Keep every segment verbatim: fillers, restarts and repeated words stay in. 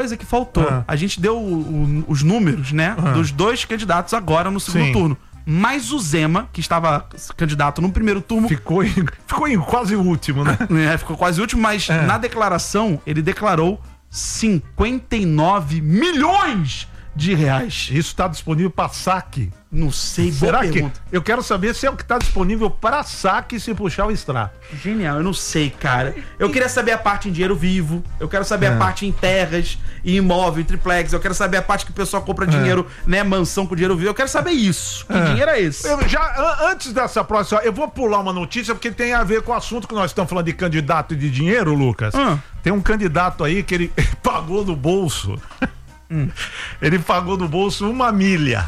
coisa que faltou. Ah. A gente deu o, o, os números, né, Ah. dos dois candidatos agora no segundo Sim. turno. Mas o Zema, que estava candidato no primeiro turno... Ficou em, ficou em quase o último, né? É, ficou quase o último, mas É. na declaração ele declarou cinquenta e nove milhões de reais. Isso está disponível para saque. Não sei, boa Será que? pergunta. Eu quero saber se é o que está disponível para saque se puxar o extrato. Genial, eu não sei, cara. Eu queria saber a parte em dinheiro vivo, eu quero saber É. a parte em terras, em imóvel, em triplex, eu quero saber a parte que o pessoal compra dinheiro, né, mansão com dinheiro vivo, eu quero saber isso. Que É. dinheiro é esse? Eu já, an- antes dessa próxima, eu vou pular uma notícia porque tem a ver com o assunto que nós estamos falando de candidato e de dinheiro, Lucas. Ah. Tem um candidato aí que ele pagou no bolso. Hum. Ele pagou no bolso uma milha.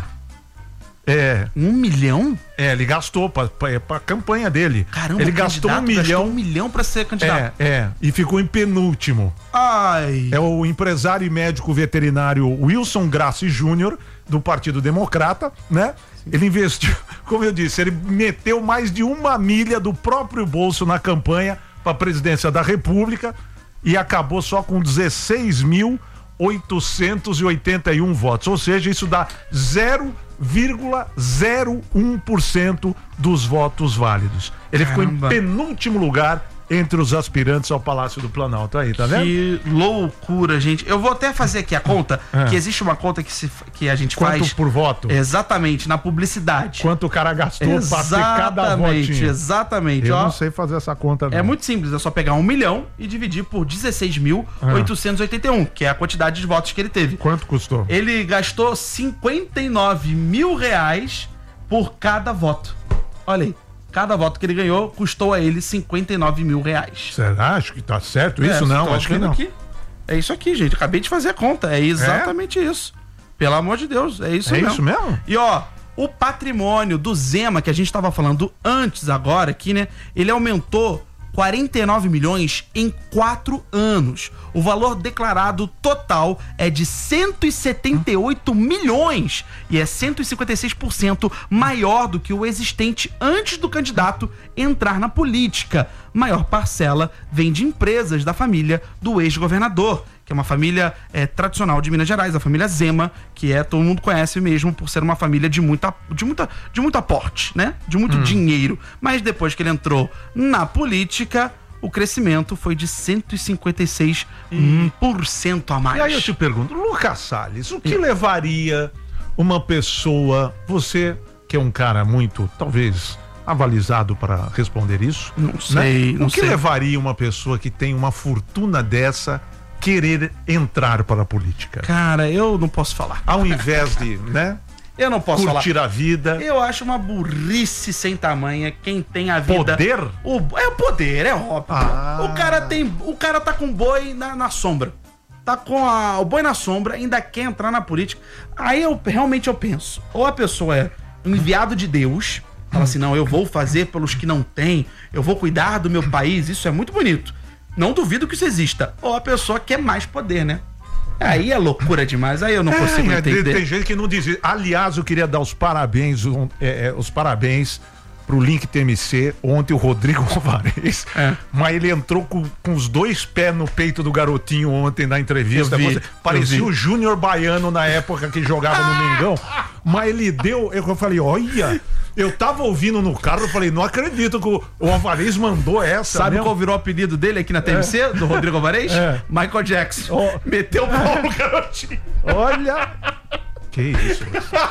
É, Um milhão? é, ele gastou pra, pra, pra campanha dele. Caramba, ele o gastou um candidato gastou milhão. um milhão pra ser candidato. É, é, e ficou em penúltimo. Ai. É o empresário e médico veterinário Wilson Grassi Júnior, do Partido Democrata, né? Ele investiu, como eu disse, ele meteu mais de uma milha do próprio bolso na campanha para a presidência da República e acabou só com dezesseis mil oitocentos e oitenta e um votos. Ou seja, isso dá zero vírgula zero um por cento dos votos válidos. Ele Caramba. ficou em penúltimo lugar entre os aspirantes ao Palácio do Planalto. Aí, tá vendo? Que loucura, gente. Eu vou até fazer aqui a conta, É. que existe uma conta que, se, que a gente Quanto faz por voto? exatamente na publicidade. Quanto o cara gastou para ter cada Exatamente, votinho? exatamente. Eu Ó, não sei fazer essa conta, não. é muito simples, é só pegar um milhão e dividir por dezesseis mil oitocentos e oitenta e um, que é a quantidade de votos que ele teve. Quanto custou? Ele gastou cinquenta e nove mil reais por cada voto. Olha aí, cada voto que ele ganhou custou a ele cinquenta e nove mil reais. Será? Acho que tá certo isso? É, Não, tô acho que vendo não. aqui. É isso aqui, gente. Acabei de fazer a conta. É exatamente isso. Pelo amor de Deus, é isso É mesmo. isso mesmo? E ó, o patrimônio do Zema, que a gente tava falando antes agora aqui, né? Ele aumentou quarenta e nove milhões em quatro anos. O valor declarado total é de cento e setenta e oito milhões e é cento e cinquenta e seis por cento maior do que o existente antes do candidato entrar na política. Maior parcela vem de empresas da família do ex-governador, que é uma família é, tradicional de Minas Gerais, a família Zema, que é, todo mundo conhece mesmo por ser uma família de muita, de muita, de muito aporte, né? De muito dinheiro. Mas depois que ele entrou na política, o crescimento foi de cento e cinquenta e seis por cento a mais. E aí eu te pergunto, Lucas Salles, o que levaria uma pessoa, você que é um cara muito, talvez, avalizado para responder isso? Não sei, né? não O que sei. levaria uma pessoa que tem uma fortuna dessa querer entrar para a política? Cara, eu não posso falar. Ao invés de, né, Eu não posso curtir falar. a vida. Eu acho uma burrice sem tamanha quem tem a vida. Poder? O, é o poder, é óbvio. Ah. O cara tem. O cara tá com boi na, na sombra. Tá com a- o boi na sombra, ainda quer entrar na política. Aí eu realmente eu penso, ou a pessoa é enviado de Deus, fala assim, não, eu vou fazer pelos que não têm, eu vou cuidar do meu país, isso é muito bonito. Não duvido que isso exista. Ou a pessoa quer mais poder, né? Aí é loucura demais, aí eu não consigo É, entender. tem, tem gente que não diz isso. Aliás, eu queria dar os parabéns, um, é, é, os parabéns pro Link T M C. Ontem o Rodrigo Alvarez, É. mas ele entrou com, com os dois pés no peito do garotinho ontem na entrevista. Eu vi, Você- parecia eu vi. o Júnior Baiano na época que jogava no Mengão. Mas ele deu, eu, eu falei, olha, eu tava ouvindo no carro, eu falei, não acredito que o, o Alvarez mandou essa. Sabe mesmo. qual virou o apelido dele aqui na T M C, do Rodrigo Alvarez? É. Michael Jackson. Ó. Meteu o pau no garotinho. Olha. Que isso?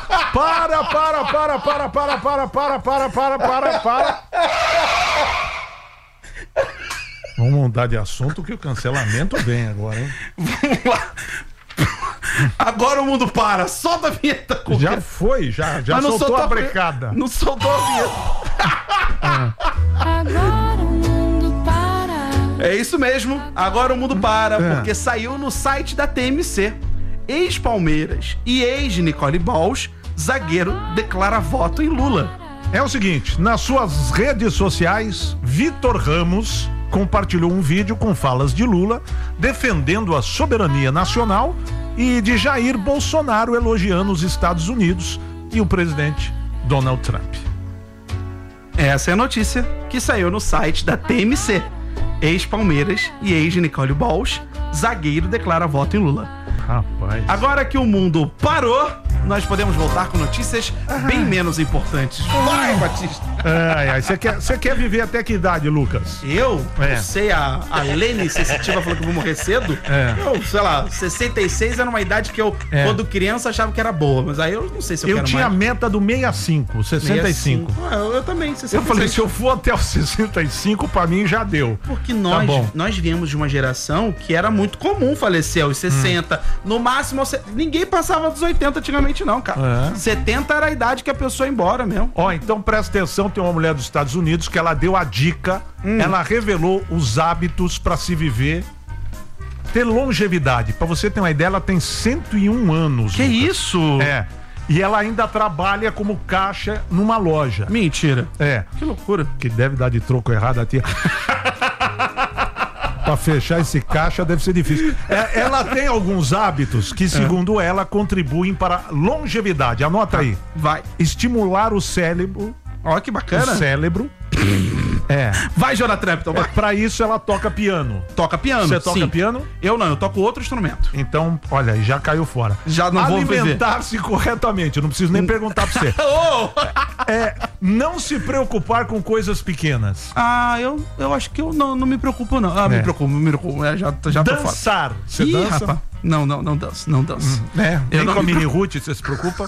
Para, para, para, para, para, para, para, para, para, para, para. Vamos mudar de assunto que o cancelamento vem agora, hein? Vamos lá. Agora o mundo para. Solta a vinheta. com- Já foi, já, já Mas não soltou a vi- brecada. Não soltou a vinheta. Agora o mundo para. É isso mesmo. Agora o mundo para, É. porque saiu no site da T M C. Ex-Palmeiras e ex-Nicole Balls, zagueiro declara voto em Lula. É o seguinte, nas suas redes sociais, Vitor Ramos compartilhou um vídeo com falas de Lula defendendo a soberania nacional e de Jair Bolsonaro elogiando os Estados Unidos e o presidente Donald Trump. Essa é a notícia que saiu no site da T M C. Ex-Palmeiras e ex-Nicole Balls, zagueiro declara voto em Lula. Rapaz. Agora que o mundo parou, nós podemos voltar com notícias bem menos importantes. Vai, Batista. Ai, ai, você quer, você quer viver até que idade, Lucas? Eu? É. Não sei, a, a Lene Sensitiva falou que eu vou morrer cedo. É. Eu, sei lá, sessenta e seis era uma idade que eu, É. quando criança, achava que era boa. Mas aí eu não sei se eu, Eu quero tinha a mais. meta do sessenta e cinco, sessenta e cinco. Ah, eu, eu também, sessenta e seis. Eu falei, se eu for até os sessenta e cinco, pra mim já deu. Porque nós, bom. nós viemos de uma geração que era muito comum falecer aos sessenta. Hum. No máximo, aos se- ninguém passava dos oitenta antigamente, não, cara. É. setenta era a idade que a pessoa ia embora mesmo. Ó, então presta atenção, tem uma mulher dos Estados Unidos que ela deu a dica, Hum. ela revelou os hábitos pra se viver, ter longevidade. Pra você ter uma ideia, ela tem cento e um anos. Que Lucas. isso? É. E ela ainda trabalha como caixa numa loja. Mentira. É. Que loucura. Que deve dar de troco errado a tia. Pra fechar esse caixa deve ser difícil. É, ela tem alguns hábitos que, segundo ela, contribuem para a longevidade. Anota aí. Vai. Estimular o cérebro. Ó, que bacana. O cérebro. É. Vai, Jonathan Trepton. vai. Pra isso ela toca piano. Toca piano. Você toca sim. piano? Eu não, eu toco outro instrumento. Então, olha aí, já caiu fora. Já não vou viver. Alimentar-se corretamente. Eu não preciso nem perguntar pra você. Ô! É, não se preocupar com coisas pequenas. Ah, eu, eu acho que eu não, não me preocupo, não. Ah, É. me preocupo, me preocupo. É, já, já tô fora. Dançar. Você Ih, dança? rapaz. Não, não, não danço, não danço. Né? Eu Nem não com a me mini Ruth você se preocupa?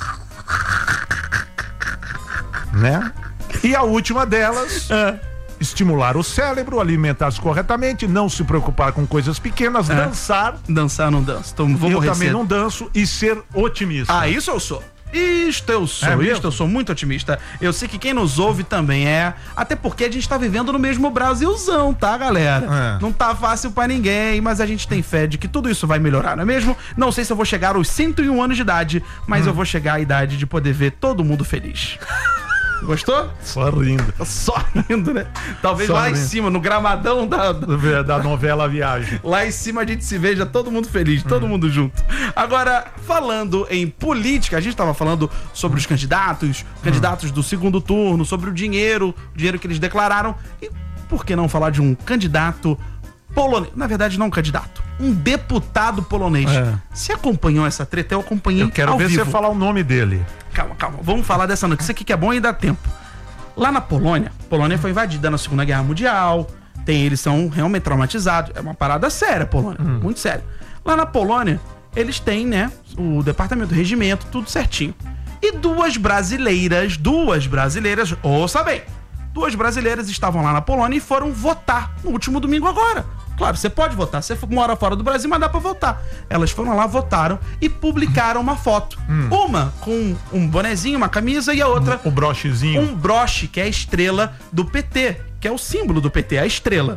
Né? E a última delas, É. estimular o cérebro, alimentar-se corretamente, não se preocupar com coisas pequenas, É. dançar. Dançar eu não danço. Então vou Eu morrer também cedo. não danço e ser otimista. Ah, isso eu sou. Isto eu sou, É mesmo? isto eu sou muito otimista. Eu sei que quem nos ouve também é. Até porque a gente tá vivendo no mesmo Brasilzão, tá, galera? É. Não tá fácil pra ninguém, mas a gente tem fé de que tudo isso vai melhorar, não é mesmo? Não sei se eu vou chegar aos cento e um anos de idade, mas Hum. eu vou chegar à idade de poder ver todo mundo feliz. Gostou? Só rindo. Só rindo, né? Talvez Só lá em rindo. cima, no gramadão da, da- Da novela Viagem. Lá em cima a gente se veja todo mundo feliz, todo mundo junto. Agora, falando em política, a gente tava falando sobre os candidatos, candidatos do segundo turno, sobre o dinheiro, o dinheiro que eles declararam. E por que não falar de um candidato polonês? Na verdade, não um candidato, um deputado polonês. É. Você acompanhou essa treta? Eu acompanhei Eu quero ao ver vivo. você falar o nome dele. Calma, calma. Vamos falar dessa notícia aqui que é bom e dá tempo. Lá na Polônia, a Polônia foi invadida na Segunda Guerra Mundial. Tem, eles são realmente traumatizados. É uma parada séria, Polônia. Muito séria. Lá na Polônia, eles têm, né, o departamento do regimento, tudo certinho. E duas brasileiras, duas brasileiras, ouça bem, duas brasileiras estavam lá na Polônia e foram votar no último domingo agora. Claro, você pode votar, você mora fora do Brasil, mas dá pra votar. Elas foram lá, votaram e publicaram uma foto. Uma com um bonezinho, uma camisa, e a outra O brochezinho. um broche, que é a estrela do P T, que é o símbolo do P T, a estrela.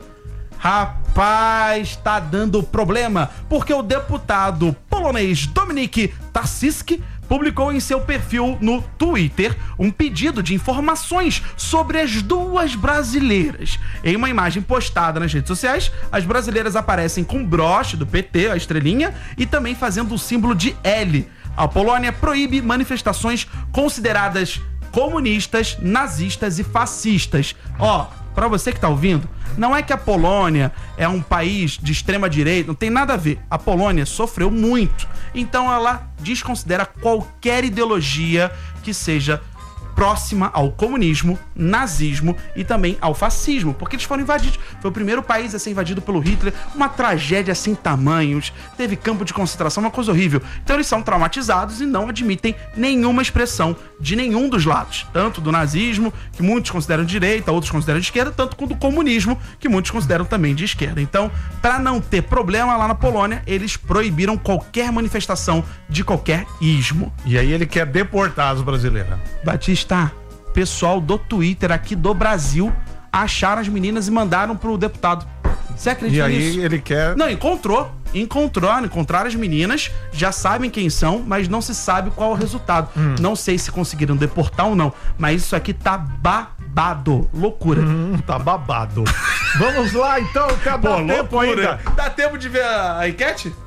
Rapaz, tá dando problema, porque o deputado polonês Dominik Tarczyk publicou em seu perfil no Twitter um pedido de informações sobre as duas brasileiras. Em uma imagem postada nas redes sociais, as brasileiras aparecem com o broche do P T, a estrelinha, e também fazendo o símbolo de L. A Polônia proíbe manifestações consideradas comunistas, nazistas e fascistas. Ó, pra você que tá ouvindo, não é que a Polônia é um país de extrema direita, não tem nada a ver. A Polônia sofreu muito, então ela desconsidera qualquer ideologia que seja próxima ao comunismo, nazismo e também ao fascismo, porque eles foram invadidos. Foi o primeiro país a ser invadido pelo Hitler, uma tragédia sem tamanhos, teve campo de concentração, uma coisa horrível. Então eles são traumatizados e não admitem nenhuma expressão de nenhum dos lados, tanto do nazismo, que muitos consideram de direita, outros consideram de esquerda, tanto quanto do comunismo, que muitos consideram também de esquerda. Então, para não ter problema lá na Polônia, eles proibiram qualquer manifestação de qualquer ismo. E aí ele quer deportar as brasileiras. Batista, pessoal do Twitter aqui do Brasil acharam as meninas e mandaram pro deputado. Você E acredita aí nisso? ele quer... Não, encontrou. Encontrou, encontraram as meninas, já sabem quem são, mas não se sabe qual é o resultado. Hum. Não sei se conseguiram deportar ou não, mas isso aqui tá babado. Loucura. Hum, tá babado. Vamos lá então, tá dá Pô, tempo loucura. ainda. Dá tempo de ver a, a enquete?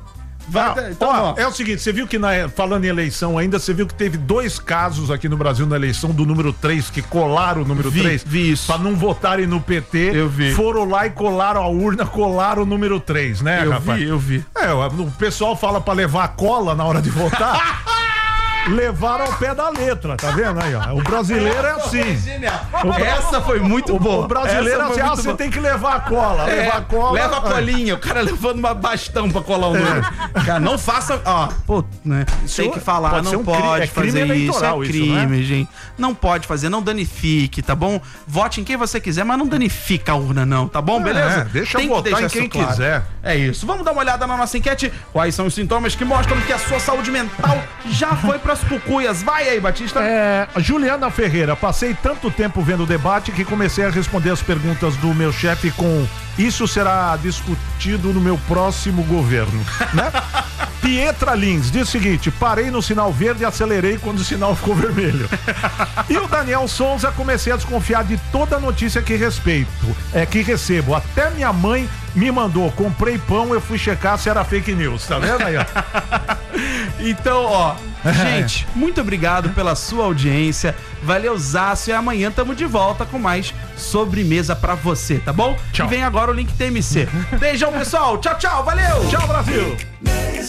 Vai, Ah, então, ó, ó. é o seguinte, você viu que, na, falando em eleição ainda, você viu que teve dois casos aqui no Brasil na eleição do número três, que colaram o número Vi, três. vi isso. Pra não votarem no P T. Eu vi. Foram lá e colaram a urna, colaram o número três, né, Eu rapaz? vi, eu vi. É, o pessoal fala pra levar a cola na hora de votar. Levaram ao pé da letra, tá vendo aí, ó? O brasileiro é assim. Genial. Essa foi muito O, boa. o brasileiro é Essa assim, foi ah, muito você boa. tem que levar a cola. É, levar a cola. leva a colinha, o cara levando uma bastão pra colar o número. Cara, não faça. Ó, pô, né? Tem que falar, pode ser não um cri- pode é crime fazer isso. É eleitoral isso, crime, né? gente. Não pode fazer, não danifique, tá bom? Vote em quem você quiser, mas não danifica a urna, não, tá bom? É, Beleza? deixa Tem que votar deixar em quem isso claro. quiser. É isso. Vamos dar uma olhada na nossa enquete. Quais são os sintomas que mostram que a sua saúde mental já foi pras cucuias? Vai aí, Batista. É, Juliana Ferreira, passei tanto tempo vendo o debate que comecei a responder as perguntas do meu chefe com isso será discutido no meu próximo governo, né? Pietra Lins diz o seguinte, parei no sinal verde e acelerei quando o sinal ficou vermelho. E o Daniel Souza, comecei a desconfiar de toda notícia que respeito, é, que recebo. Até minha mãe me mandou, comprei pão, eu fui checar se era fake news, tá vendo aí, ó? Então, ó, gente, muito obrigado pela sua audiência. Valeu, Zácio. E amanhã tamo de volta com mais sobremesa pra você, tá bom? Tchau. E vem agora o Link T M C. Beijão, pessoal. Tchau, tchau. Valeu. Tchau, Brasil!